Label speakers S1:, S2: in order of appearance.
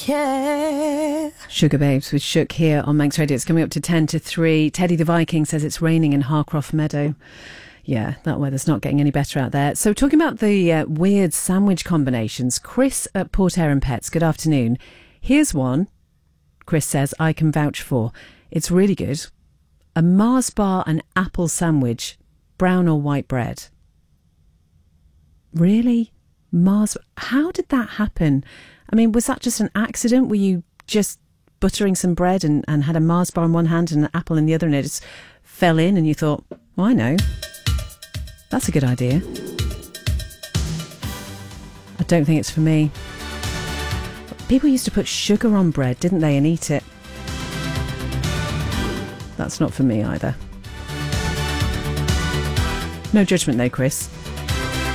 S1: care.
S2: Sugar Babes with Shook here on Manx Radio. It's coming up to 10 to 3. Teddy the Viking says it's raining in Harcroft Meadow. Yeah, that weather's not getting any better out there. So talking about the weird sandwich combinations, Chris at Port Erin Pets, good afternoon. Here's one Chris says I can vouch for. It's really good. A Mars bar and apple sandwich, brown or white bread. Really? Mars? How did that happen? I mean, was that just an accident? Were you just buttering some bread and had a Mars bar in one hand and an apple in the other, and it just fell in and you thought, well, I know. That's a good idea. I don't think it's for me. People used to put sugar on bread, didn't they, and eat it. That's not for me either. No judgment though, Chris.